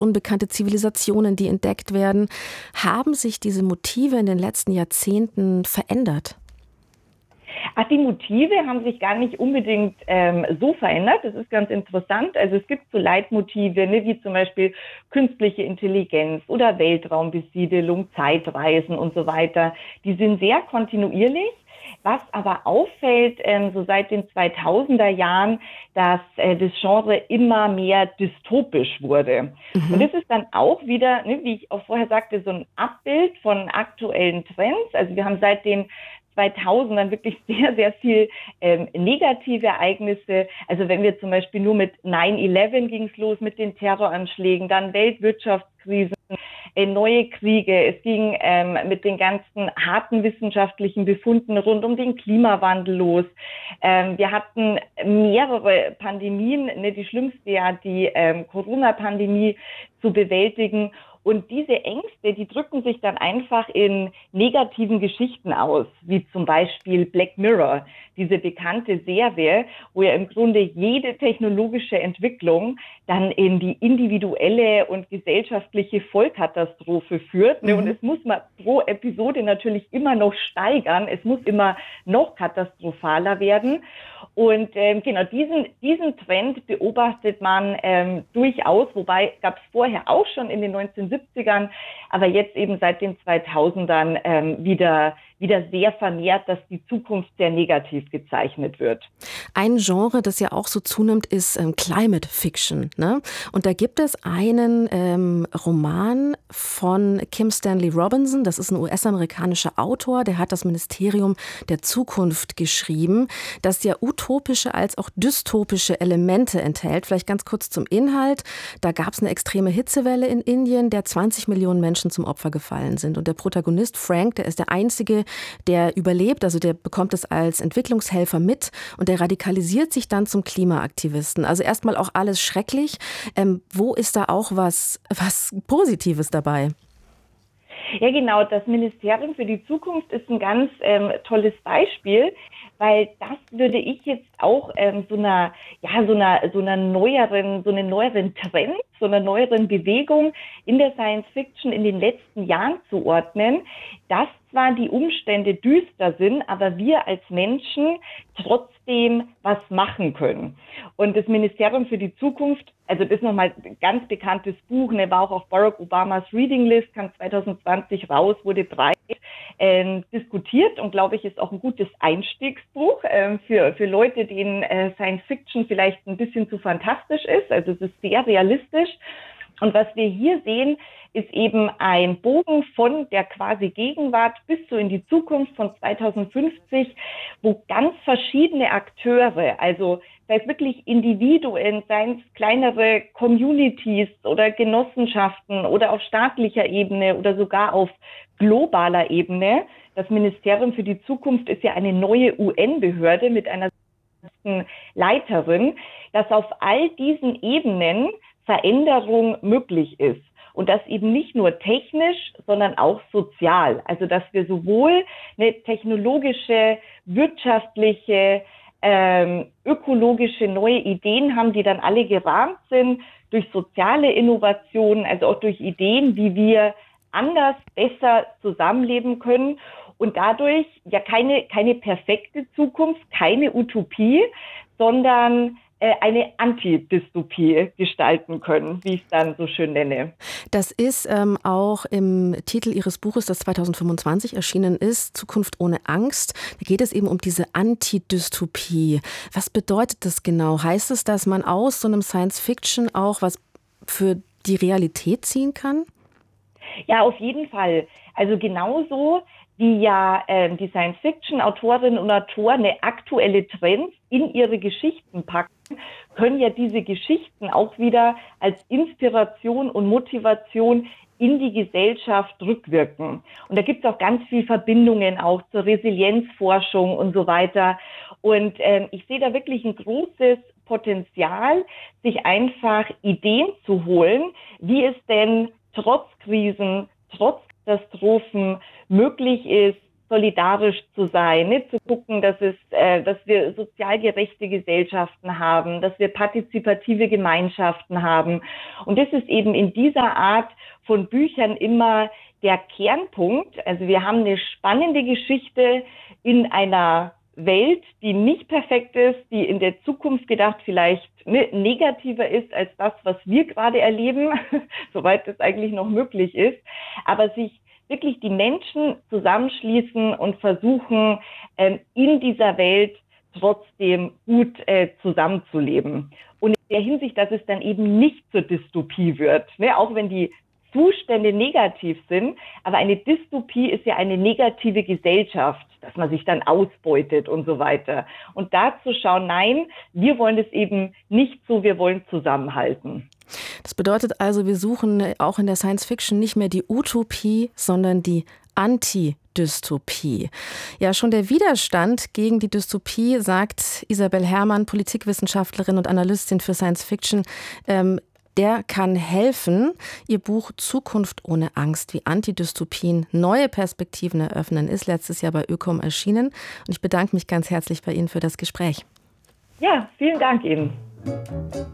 unbekannte Zivilisationen, die entdeckt werden. Haben sich diese Motive in den letzten Jahrzehnten verändert? Ach, die Motive haben sich gar nicht unbedingt so verändert. Das ist ganz interessant. Also es gibt so Leitmotive, ne, wie zum Beispiel künstliche Intelligenz oder Weltraumbesiedelung, Zeitreisen und so weiter. Die sind sehr kontinuierlich. Was aber auffällt, so seit den 2000er Jahren, dass das Genre immer mehr dystopisch wurde. Und Mhm. das ist dann auch wieder, ne, wie ich auch vorher sagte, so ein Abbild von aktuellen Trends. Also wir haben seit den 2000ern wirklich sehr, sehr viel negative Ereignisse. Also wenn wir zum Beispiel nur mit 9/11 ging es los, mit den Terroranschlägen, dann Weltwirtschaftskrisen, neue Kriege. Es ging mit den ganzen harten wissenschaftlichen Befunden rund um den Klimawandel los. Wir hatten mehrere Pandemien, ne, die schlimmste ja die Corona-Pandemie zu bewältigen. Und diese Ängste, die drücken sich dann einfach in negativen Geschichten aus, wie zum Beispiel Black Mirror, diese bekannte Serie, wo ja im Grunde jede technologische Entwicklung dann in die individuelle und gesellschaftliche Vollkatastrophe führt. Und Mhm. es muss man pro Episode natürlich immer noch steigern. Es muss immer noch katastrophaler werden. Und genau diesen Trend beobachtet man durchaus, wobei gab es vorher auch schon in den 1970ern, aber jetzt eben seit den 2000ern wieder sehr vermehrt, dass die Zukunft sehr negativ gezeichnet wird. Ein Genre, das ja auch so zunimmt, ist Climate Fiction, ne? Und da gibt es einen Roman von Kim Stanley Robinson, das ist ein US-amerikanischer Autor, der hat das Ministerium der Zukunft geschrieben, das ja utopische als auch dystopische Elemente enthält. Vielleicht ganz kurz zum Inhalt. Da gab es eine extreme Hitzewelle in Indien, der 20 Millionen Menschen zum Opfer gefallen sind. Und der Protagonist Frank, der ist der Einzige, der überlebt, also der bekommt es als Entwicklungshelfer mit und der radikalisiert sich dann zum Klimaaktivisten. Also erstmal auch alles schrecklich. Wo ist da auch was Positives dabei? Ja, genau. Das Ministerium für die Zukunft ist ein ganz tolles Beispiel, weil das würde ich jetzt auch so einer neueren Trend, so einer neueren Bewegung in der Science Fiction in den letzten Jahren zuordnen, dass zwar die Umstände düster sind, aber wir als Menschen trotzdem was machen können. Und das Ministerium für die Zukunft, also das ist nochmal ein ganz bekanntes Buch, ne, war auch auf Barack Obamas Reading List, kam 2020 raus, wurde breit diskutiert und glaube ich, ist auch ein gutes Einstiegsbuch für Leute, denen Science Fiction vielleicht ein bisschen zu fantastisch ist. Also es ist sehr realistisch. Und was wir hier sehen, ist eben ein Bogen von der quasi Gegenwart bis so in die Zukunft von 2050, wo ganz verschiedene Akteure, also sei es wirklich Individuen, seien es kleinere Communities oder Genossenschaften oder auf staatlicher Ebene oder sogar auf globaler Ebene. Das Ministerium für die Zukunft ist ja eine neue UN-Behörde mit einer Leiterin, dass auf all diesen Ebenen Veränderung möglich ist. Und das eben nicht nur technisch, sondern auch sozial. Also dass wir sowohl eine technologische, wirtschaftliche, ökologische neue Ideen haben, die dann alle gerahmt sind durch soziale Innovationen, also auch durch Ideen, wie wir anders, besser zusammenleben können und dadurch ja keine perfekte Zukunft, keine Utopie, sondern eine Antidystopie gestalten können, wie ich es dann so schön nenne. Das ist auch im Titel Ihres Buches, das 2025 erschienen ist, Zukunft ohne Angst. Da geht es eben um diese Antidystopie. Was bedeutet das genau? Heißt es, dass man aus so einem Science-Fiction auch was für die Realität ziehen kann? Ja, auf jeden Fall. Also genauso wie ja die Science-Fiction-Autorinnen und Autoren eine aktuelle Trends in ihre Geschichten packen, können ja diese Geschichten auch wieder als Inspiration und Motivation in die Gesellschaft rückwirken. Und da gibt es auch ganz viele Verbindungen auch zur Resilienzforschung und so weiter. Und ich sehe da wirklich ein großes Potenzial, sich einfach Ideen zu holen, wie es denn trotz Krisen, trotz Katastrophen möglich ist, solidarisch zu sein, ne? Zu gucken, dass wir sozial gerechte Gesellschaften haben, dass wir partizipative Gemeinschaften haben. Und das ist eben in dieser Art von Büchern immer der Kernpunkt. Also wir haben eine spannende Geschichte in einer Welt, die nicht perfekt ist, die in der Zukunft gedacht vielleicht negativer ist als das, was wir gerade erleben, soweit es eigentlich noch möglich ist, aber sich wirklich die Menschen zusammenschließen und versuchen, in dieser Welt trotzdem gut zusammenzuleben. Und in der Hinsicht, dass es dann eben nicht zur Dystopie wird, ne? Auch wenn die Zustände negativ sind, aber eine Dystopie ist ja eine negative Gesellschaft, dass man sich dann ausbeutet und so weiter. Und da zu schauen, nein, wir wollen es eben nicht so, wir wollen zusammenhalten. Das bedeutet also, wir suchen auch in der Science-Fiction nicht mehr die Utopie, sondern die Antidystopie. Ja, schon der Widerstand gegen die Dystopie, sagt Isabel Herrmann, Politikwissenschaftlerin und Analystin für Science-Fiction, der kann helfen. Ihr Buch Zukunft ohne Angst, wie Antidystopien neue Perspektiven eröffnen, ist letztes Jahr bei Ökom erschienen. Und ich bedanke mich ganz herzlich bei Ihnen für das Gespräch. Ja, vielen Dank Ihnen.